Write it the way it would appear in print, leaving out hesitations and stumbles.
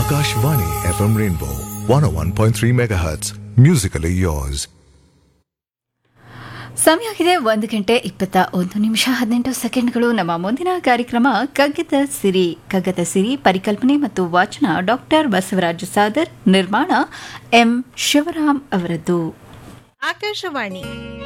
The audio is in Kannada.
Akashvani FM Rainbow 101.3 MHz. Musically yours. ಸಮಯ ಆಗಿದೆ 1:21 ನಮ್ಮ ಮುಂದಿನ ಕಾರ್ಯಕ್ರಮ ಕಗ್ಗದ ಸಿರಿ ಪರಿಕಲ್ಪನೆ ಮತ್ತು ವಾಚನ ಡಾಕ್ಟರ್ ಬಸವರಾಜ ಸಾದರ್, ನಿರ್ಮಾಣ ಎಂ ಶಿವರಾಮ್ ಅವರದ್ದು. ಆಕಾಶವಾಣಿ